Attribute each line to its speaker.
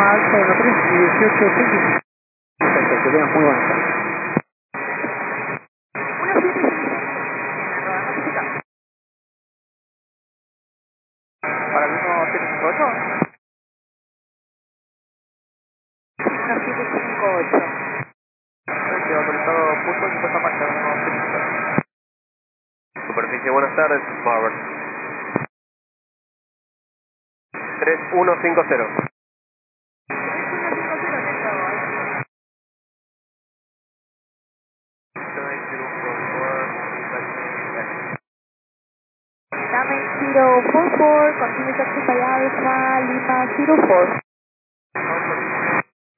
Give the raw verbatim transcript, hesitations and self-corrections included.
Speaker 1: Lima Alfa uno tres dieciocho veinticinco. Perfecto, que tengan muy buenas tardes. Para el mismo siete cinco ocho. uno siete cinco ocho. Perfecto, autorizado pulso y puesta en marcha uno siete cinco ocho.
Speaker 2: Superficie, buenas tardes, Marvel. tres uno cinco cero.
Speaker 1: Dame cero cuatro cuatro, continue taxi by Alpha Lima cero cuatro.